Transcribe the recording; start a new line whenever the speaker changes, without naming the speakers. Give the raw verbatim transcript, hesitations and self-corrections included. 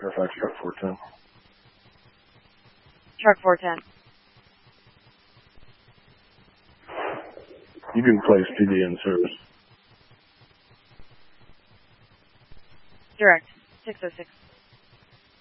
Fairfax Truck four ten.
Truck four ten.
You can place P D in service.
Direct. six oh six.